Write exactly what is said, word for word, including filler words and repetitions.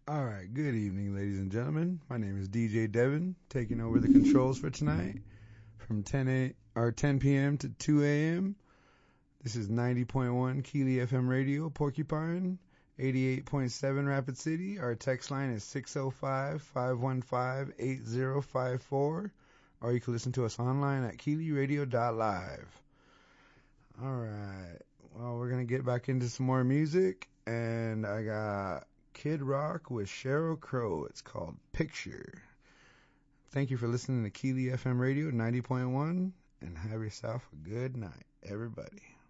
All right, good evening, ladies and gentlemen. My name is D J Devin, taking over the controls for tonight from ten a or ten p.m. to two a.m. This is ninety point one Keely F M Radio, Porcupine, eighty-eight point seven Rapid City. Our text line is six oh five, five one five, eight oh five four, or you can listen to us online at keely radio dot live. All right, well, we're going to get back into some more music, and I got Kid Rock with Sheryl Crow. It's called Picture. Thank you for listening to Keely F M Radio ninety point one, and have yourself a good night, everybody.